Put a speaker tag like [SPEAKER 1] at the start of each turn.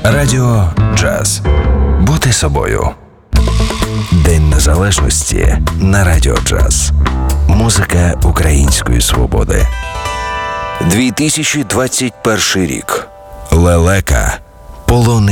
[SPEAKER 1] Радіо Джаз. Бути собою. День Незалежності на Радіо Джаз. Музика української свободи. 2021 рік. Лелека. Полонин.